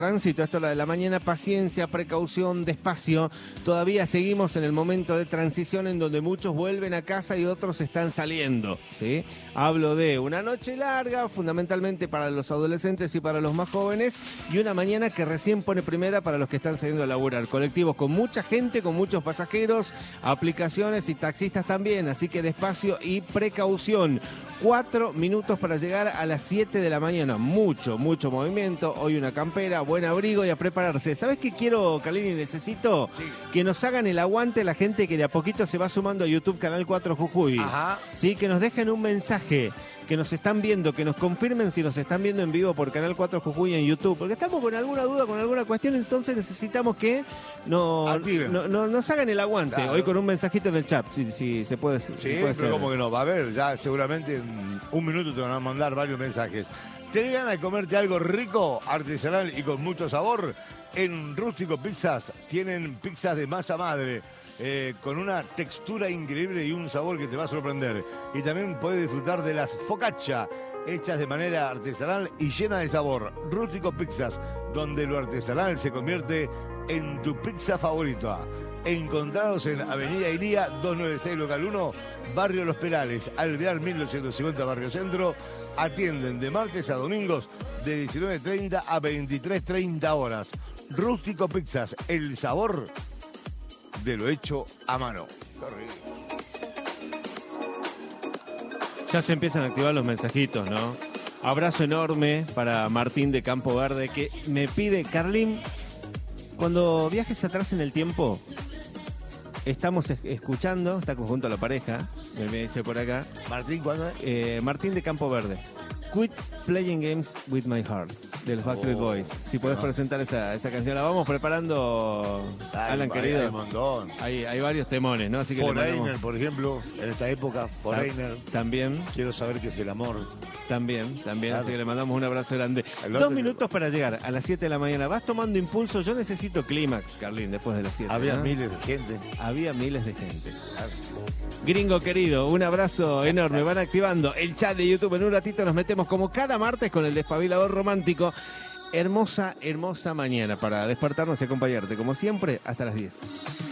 Tránsito, esto es la de la mañana, paciencia, precaución, despacio. Todavía seguimos en el momento de transición en donde muchos vuelven a casa y otros están saliendo, ¿sí? Hablo de una noche larga, fundamentalmente para los adolescentes y para los más jóvenes, y una mañana que recién pone primera para los que están saliendo a laburar. Colectivos con mucha gente, con muchos pasajeros, aplicaciones y taxistas también, así que despacio y precaución. 4 minutos para llegar a las 7 de la mañana. Mucho movimiento. Hoy una campera, buen abrigo y a prepararse. ¿Sabes qué quiero, Calini? Necesito que nos hagan el aguante la gente que de a poquito se va sumando a YouTube Canal 4 Jujuy. Ajá. Sí, que nos dejen un mensaje, que nos están viendo, que nos confirmen si nos están viendo en vivo por Canal 4 Jujuy en YouTube. Porque estamos con alguna duda, con alguna cuestión, entonces necesitamos que nos hagan el aguante. Claro. Hoy con un mensajito en el chat, si se puede. Sí, puede pero ser. como que no, va a haber, ya seguramente en un minuto te van a mandar varios mensajes. ¿Tenés ganas de comerte algo rico, artesanal y con mucho sabor? En Rústico Pizzas tienen pizzas de masa madre, con una textura increíble y un sabor que te va a sorprender. Y también puedes disfrutar de las focaccia, hechas de manera artesanal y llena de sabor. Rústico Pizzas, donde lo artesanal se convierte en tu pizza favorita. Encontrados en Avenida Ilía 296 Local 1, Barrio Los Perales, Alvear 1250 Barrio Centro. Atienden de martes a domingos de 19:30 a 23:30 horas. Rústico Pizzas, el sabor de lo hecho a mano. Ya se empiezan a activar los mensajitos, ¿no? Abrazo enorme para Martín de Campo Verde que me pide, Carlín, cuando viajes atrás en el tiempo, estamos escuchando, está junto a la pareja, me dice por acá. Martín, ¿cuándo es? Martín de Campo Verde. Quit Playing Games with My Heart, de los Backstreet Boys. Si podés presentar esa canción, la vamos preparando, Alan, querido. Hay un montón. Hay varios temones, ¿no? Así que Foreigner, por ejemplo, en esta época, Foreigner. También. Quiero saber qué es el amor. También, claro. Así que le mandamos un abrazo grande. 2 minutos para llegar a las 7 de la mañana. Vas tomando impulso. Yo necesito clímax, Carlín, después de las 7. Había ¿no? miles de gente. Había miles de gente. Claro. Gringo querido, un abrazo enorme. Van activando el chat de YouTube. En un ratito nos metemos como cada martes con el despabilador romántico. Hermosa mañana para despertarnos y acompañarte, como siempre, hasta las 10.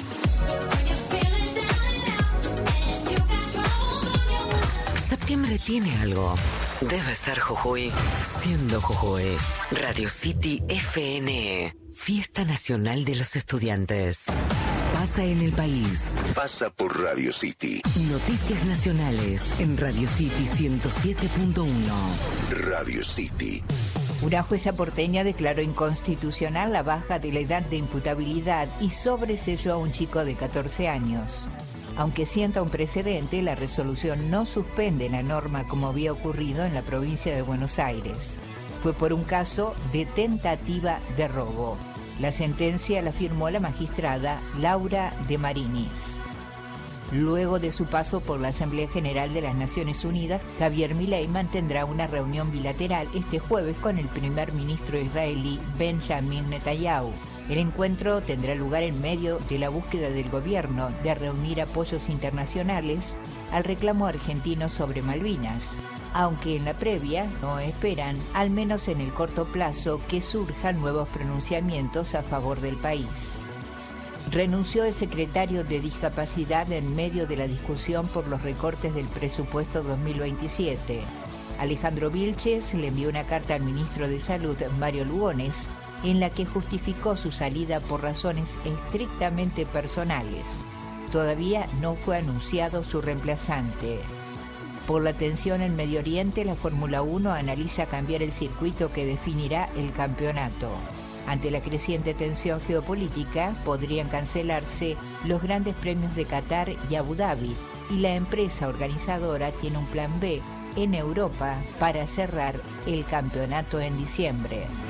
Septiembre tiene algo. Debe ser Jujuy. Siendo Jujuy. Radio City FN. Fiesta Nacional de los Estudiantes. Pasa en el país. Pasa por Radio City. Noticias nacionales en Radio City 107.1. Radio City. Una jueza porteña declaró inconstitucional la baja de la edad de imputabilidad y sobreseyó a un chico de 14 años. Aunque sienta un precedente, la resolución no suspende la norma como había ocurrido en la provincia de Buenos Aires. Fue por un caso de tentativa de robo. La sentencia la firmó la magistrada Laura de Marinis. Luego de su paso por la Asamblea General de las Naciones Unidas, Javier Milei mantendrá una reunión bilateral este jueves con el primer ministro israelí Benjamin Netanyahu. El encuentro tendrá lugar en medio de la búsqueda del gobierno de reunir apoyos internacionales al reclamo argentino sobre Malvinas, aunque en la previa no esperan, al menos en el corto plazo, que surjan nuevos pronunciamientos a favor del país. Renunció el secretario de Discapacidad en medio de la discusión por los recortes del presupuesto 2027. Alejandro Vilches le envió una carta al ministro de Salud, Mario Lugones, en la que justificó su salida por razones estrictamente personales. Todavía no fue anunciado su reemplazante. Por la tensión en Medio Oriente, la Fórmula 1 analiza cambiar el circuito que definirá el campeonato. Ante la creciente tensión geopolítica, podrían cancelarse los grandes premios de Qatar y Abu Dhabi, y la empresa organizadora tiene un plan B en Europa para cerrar el campeonato en diciembre.